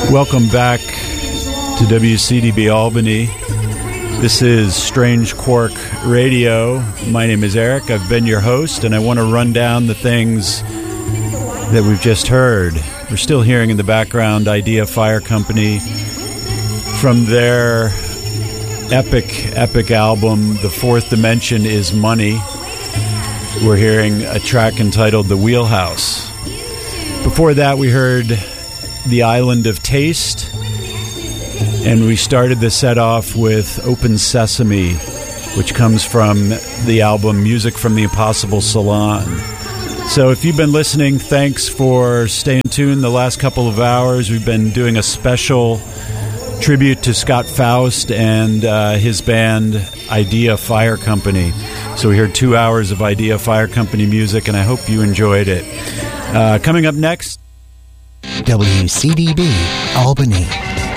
Welcome back to WCDB Albany. This is Strange Quark Radio. My name is Eric. I've been your host, and I want to run down the things that we've just heard. We're still hearing in the background Idea Fire Company from their epic album, The Fourth Dimension is Money. We're hearing a track entitled The Wheelhouse. Before that, we heard The Island of Taste, and we started the set off with Open Sesame, which comes from the album Music from the Impossible Salon. So if you've been listening, thanks for staying tuned the last couple of hours. We've been doing a special tribute to Scott Faust and his band Idea Fire Company. So we heard 2 hours of Idea Fire Company music, and I hope you enjoyed it. Coming up next, WCDB Albany.